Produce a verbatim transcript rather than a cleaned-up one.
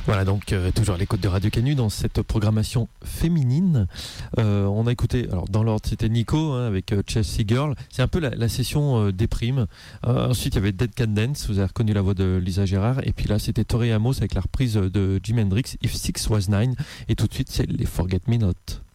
Voilà, donc euh, toujours à l'écoute de Radio Canu dans cette programmation féminine. Euh, on a écouté, alors dans l'ordre c'était Nico hein, avec euh, Chelsea Girl. C'est un peu la, la session euh, déprime. Euh, ensuite il y avait Dead Can Dance, vous avez reconnu la voix de Lisa Gérard. Et puis là c'était Tori Amos avec la reprise de Jimi Hendrix, If Six Was Nine. Et tout de suite c'est les Forget Me Not.